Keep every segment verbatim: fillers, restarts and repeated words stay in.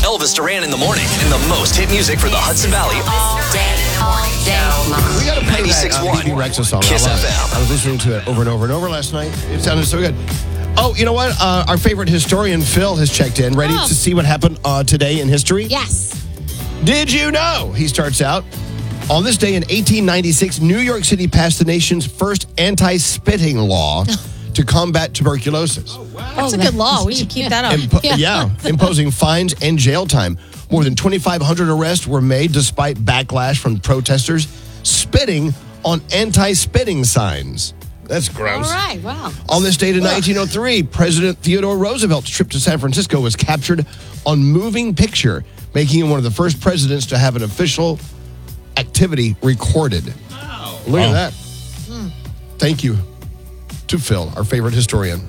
Elvis Duran in the morning and the most hit music for the Hudson Valley. All day, all day long. We got to play that ninety-six uh, point one B B Rexa song. Kiss I love F it. M. I was listening to it over and over and over last night. It sounded so good. Oh, you know what? Uh, our favorite historian, Phil, has checked in, ready Oh. to see what happened uh, today in history. Yes. Did you know? He starts out. On this day in eighteen ninety-six, New York City passed the nation's first anti-spitting law to combat tuberculosis. That's a good law. We should keep that up. Impo- yeah. imposing fines and jail time. More than twenty-five hundred arrests were made despite backlash from protesters spitting on anti-spitting signs. That's gross. All right. Wow. On this date in nineteen oh three, President Theodore Roosevelt's trip to San Francisco was captured on moving picture, making him one of the first presidents to have an official activity recorded. Wow. Look at that. Thank you to Phil, our favorite historian.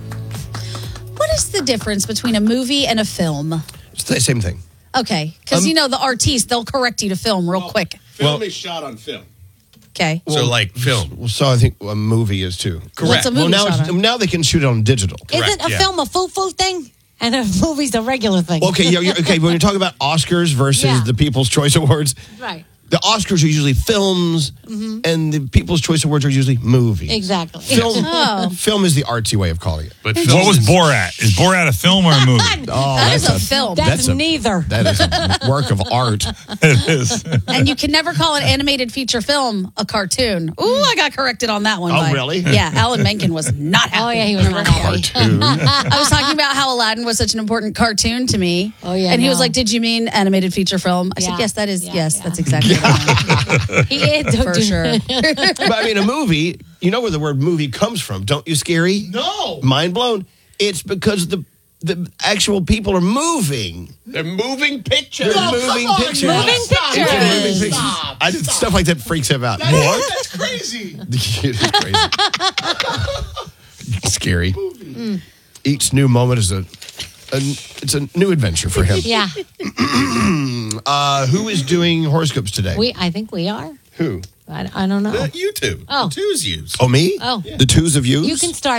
What is the difference between a movie and a film? It's the same thing. Okay. Because, Um, you know, the artistes, they'll correct you to film real quick. Film is shot on film. Okay. So, like film. Well, so I think a movie is too. What's a movie Well, now, shot it's, on? now they can shoot it on digital. Isn't a yeah. film a foo-foo thing? And a movie's a regular thing. Okay, yeah, yeah, okay. When you're talking about Oscars versus Yeah. the People's Choice Awards, Right. the Oscars are usually films, and the People's Choice Awards are usually movies. Exactly. Film, Oh. film is the artsy way of calling it. But What was Borat? Is Borat a film or a movie? Oh, That is that's a film. That's, That's a- neither. That is a work of art. It is. And you can never call an animated feature film a cartoon. Ooh, I got corrected on that one. Oh, by- really? Yeah, Alan Menken was not happy. Oh, yeah, he was not happy. Cartoon. I was talking about how Aladdin was such an important cartoon to me. Oh, yeah, And he was no. like, did you mean animated feature film? I Yeah. said, yes, that is, Yeah, yes, yeah. that's exactly what I meant. He is. For sure. But I mean, a movie, you know where the word movie comes from, don't you, Scary? No. Mind blown. It's because the the actual people are moving. They're moving pictures. They're moving pictures. Moving It's a pictures. moving pictures. I just, stuff like that freaks him out. What? That's crazy. It is crazy. Scary. Each new moment is a, a it's a new adventure for him. Yeah. Uh, who is doing horoscopes today? We. I think we are. Who? I, I don't know. Uh, you two. Oh. The twos use. Oh, me? Oh. The twos of you? You can start.